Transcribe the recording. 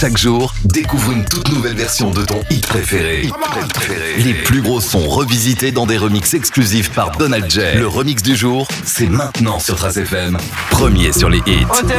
Chaque jour, découvre une toute nouvelle version de ton hit préféré. Les plus gros sons revisités dans des remixes exclusifs par Donald J. Le remix du jour, c'est maintenant sur Trace FM. Premier sur les hits. On t'aime